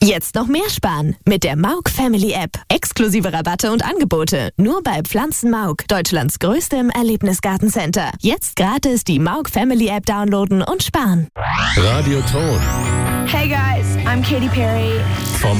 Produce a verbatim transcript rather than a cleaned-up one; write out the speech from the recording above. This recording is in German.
Jetzt noch mehr sparen mit der Mauk Family App. Exklusive Rabatte und Angebote. Nur bei Pflanzen Mauk, Deutschlands größtem Erlebnisgartencenter. Jetzt gratis die Mauk Family App downloaden und sparen. Radioton. Hey guys, I'm Katy Perry. Vom